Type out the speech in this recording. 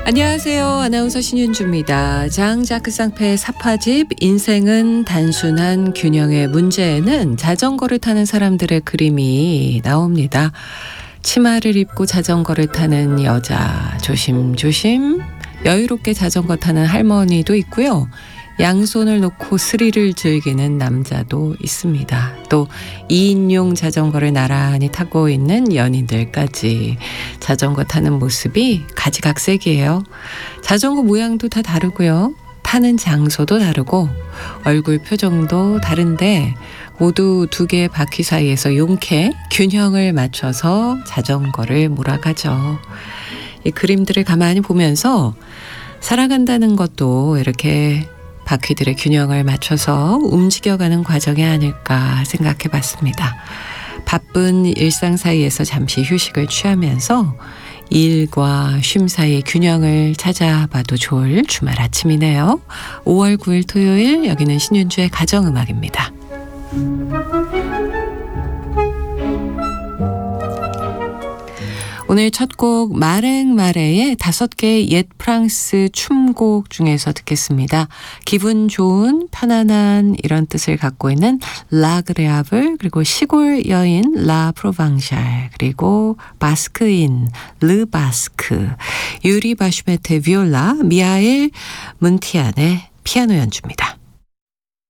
안녕하세요. 아나운서 신윤주입니다. 장자크 쌍패의 사파집 인생은 단순한 균형의 문제에는 자전거를 타는 사람들의 그림이 나옵니다. 치마를 입고 자전거를 타는 여자, 조심조심 여유롭게 자전거 타는 할머니도 있고요. 양손을 놓고 스릴을 즐기는 남자도 있습니다. 또 2인용 자전거를 나란히 타고 있는 연인들까지 자전거 타는 모습이 가지각색이에요. 자전거 모양도 다 다르고요. 타는 장소도 다르고 얼굴 표정도 다른데 모두 두 개의 바퀴 사이에서 용케 균형을 맞춰서 자전거를 몰아가죠. 이 그림들을 가만히 보면서 살아간다는 것도 이렇게 바퀴들의 균형을 맞춰서 움직여가는 과정이 아닐까 생각해 봤습니다. 바쁜 일상 사이에서 잠시 휴식을 취하면서 일과 쉼 사이의 균형을 찾아봐도 좋을 주말 아침이네요. 5월 9일 토요일, 여기는 신윤주의 가정음악입니다. 오늘 첫 곡 마랭마레의 5개의 옛 프랑스 춤곡 중에서 듣겠습니다. 기분 좋은, 편안한 이런 뜻을 갖고 있는 라그레아블, 그리고 시골 여인 라 프로방샬, 그리고 바스크인 르 바스크, 유리 바슈메트의 비올라, 미하일 문티안의 피아노 연주입니다.